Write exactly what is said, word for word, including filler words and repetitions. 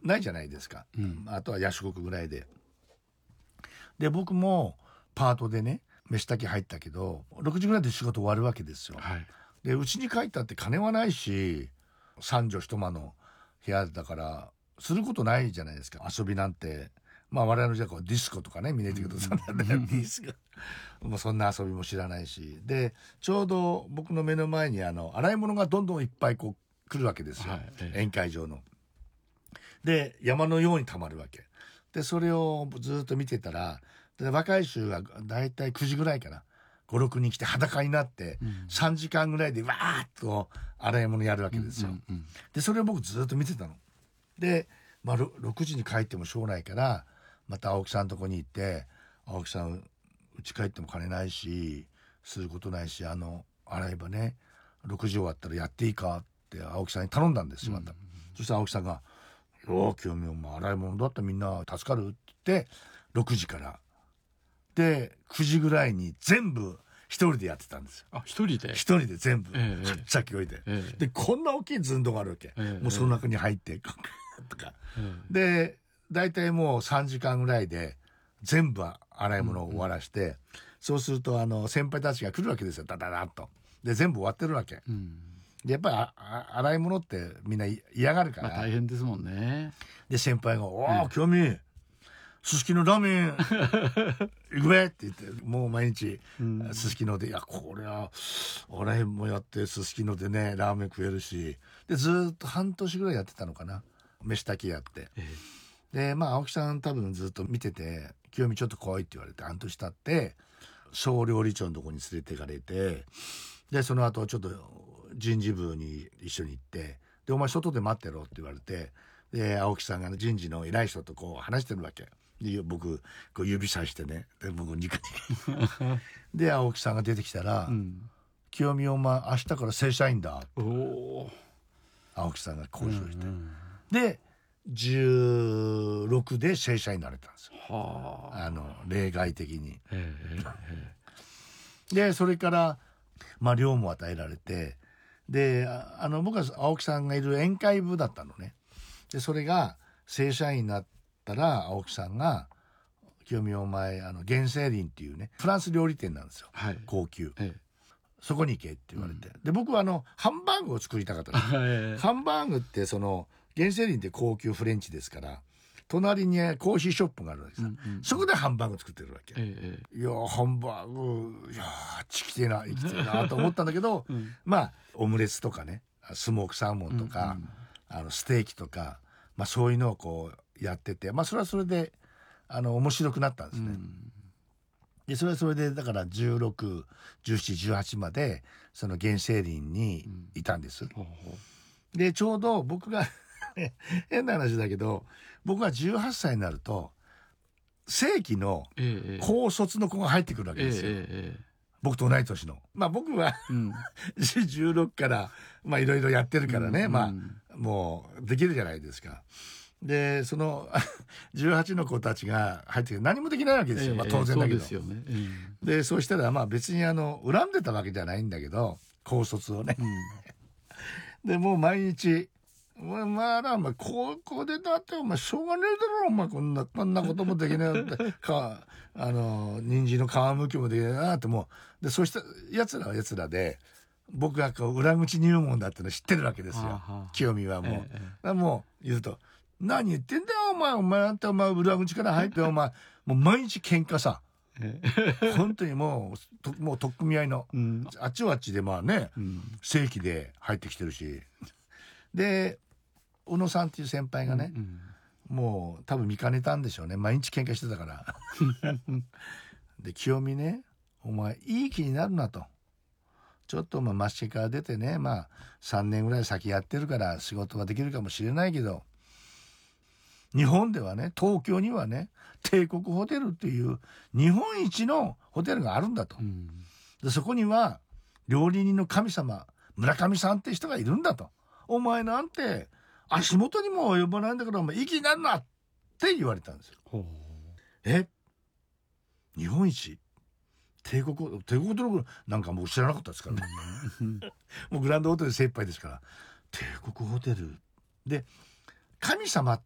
ないじゃないですか、 うん、 あとは夜食ぐらいで。で僕もパートでね飯炊き入ったけどろくじぐらいで仕事終わるわけですよ、 はい、 でうちに帰ったって金はないし三畳一間の部屋だからすることないじゃないですか、遊びなんて。まあ我々の時代はディスコとかね見れてるけど、そんなディスコもうそんな遊びも知らないし、でちょうど僕の目の前にあの洗い物がどんどんいっぱいこう来るわけですよ、 はい、 宴会場の。で山のようにたまるわけで、それをずっと見てたら、で若い衆がだいたいくじぐらいかなごろくにん来て裸になって、うん、さんじかんぐらいでわーっと洗い物やるわけですよ、うんうんうん、でそれを僕ずっと見てたので、まあ、ろくじに帰ってもしょうがないからまた青木さんのとこに行って、青木さんうち帰っても金ないしすることないし、あの洗えばねろくじ終わったらやっていいかって青木さんに頼んだんですよまた、うんうんうん、そしたら青木さんが「よー清美お前洗い物だってみんな助かる」って言ってろくじからでくじぐらいに全部一人でやってたんですよ。 あ、一人で一人で全部、ええ、はっちゃきおいで、ええ、でこんな大きい寸胴があるわけ、ええ、もうその中に入ってとか、ええ、で大体もうさんじかんぐらいで全部洗い物を終わらして、うんうん、そうするとあの先輩たちが来るわけですよダダダッと。で全部終わってるわけ、うん、でやっぱりああ洗い物ってみんな嫌がるから、 まあ、大変ですもんね。 で先輩が「おー、うん、清美すすきのラーメン行くべ」って言ってもう毎日すすきので、いやこれは洗いもやってすすきのでねラーメン食えるし、でずっと半年ぐらいやってたのかな、飯炊きやって、ええ、でまあ青木さん多分ずっと見てて「清美ちょっと来い」って言われて半年経って総料理長のとこに連れて行かれて、でその後ちょっと人事部に一緒に行って「でお前外で待ってろ」って言われて、で青木さんが人事の偉い人とこう話してるわけで、僕こう指さしてね、で僕ニカニカで青木さんが出てきたら「うん、清美お前明日から正社員だ」お青木さんが交渉して、うんうん、でじゅうろくで正社員になれたんですよ、はあ、あの例外的に。へーでそれからまあ寮も与えられて、であの僕は青木さんがいる宴会部だったのね。でそれが正社員になったら青木さんが「清美お前あの原生林っていうねフランス料理店なんですよ、はい、高級、ええ、そこに行け」って言われて、うん、で僕はあのハンバーグを作りたかったんです、ええ、ハンバーグってその原生林って高級フレンチですから隣にコーヒーショップがあるわけです、うんうんうん、そこでハンバーグ作ってるわけ、ええ、いやハンバーグいやあっち来てえな生きてえなと思ったんだけど、うん、まあオムレツとかねスモークサーモンとか、うんうん、あのステーキとか、まあ、そういうのをこうやってて、まあそれはそれであの面白くなったんですね、うん、でそれはそれでだからじゅうろく、じゅうなな、じゅうはちまでその原生林にいたんです、うん、でちょうど僕が変な話だけど僕がじゅうはっさいになると正規の高卒の子が入ってくるわけですよ、ええええ、僕と同い年の。まあ僕は、うん、じゅうろくからまあいろいろやってるからね、うん、まあもうできるじゃないですか。でそのじゅうはちの子たちが入ってきて何もできないわけですよ、ええ、まあ当然だけど、そうですよね、ええ、でそうしたらまあ別にあの恨んでたわけじゃないんだけど高卒をね、うん、でもう毎日お前らお前高校でだってお前しょうがねえだろお前こんなこんなこともできねえってかあの人参の皮むきもできねえなってもうでそうしたやつらはやつらで僕がこう裏口入門だっての知ってるわけですよ、はあはあ、清美はもう、ええ、もう言うと何言ってんだよお前お前あんたお前裏口から入ってお前もう毎日喧嘩さ本当にもうともう取っ組み合いの、うん、あっちはあっちでまあね、うん、正規で入ってきてるしで宇野さんっていう先輩がね、うんうん、もう多分見かねたんでしょうね毎日喧嘩してたからで清美ねお前いい気になるなとちょっとまあマシから出てねまあさんねんぐらい先やってるから仕事はできるかもしれないけど日本ではね東京にはね帝国ホテルっていう日本一のホテルがあるんだと、うん、でそこには料理人の神様村上さんって人がいるんだとお前なんて足元にも及ばないんだからお前いい気になるなって言われたんですよ。え日本一帝国帝国ホテルなんかもう知らなかったですからねもうグランドホテル精一杯ですから帝国ホテルで神様っ